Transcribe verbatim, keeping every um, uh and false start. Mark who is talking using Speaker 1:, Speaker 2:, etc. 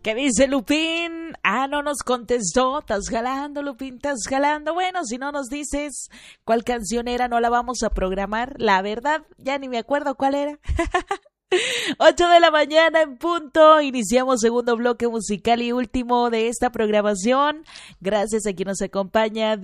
Speaker 1: ¿Qué dice Lupín? Ah, no nos contestó. ¿Estás jalando, Lupín? ¿Estás jalando? Bueno, si no nos dices cuál canción era, no la vamos a programar. La verdad, ya ni me acuerdo cuál era. Ocho de la mañana en punto. Iniciamos segundo bloque musical y último de esta programación. Gracias a quien nos acompaña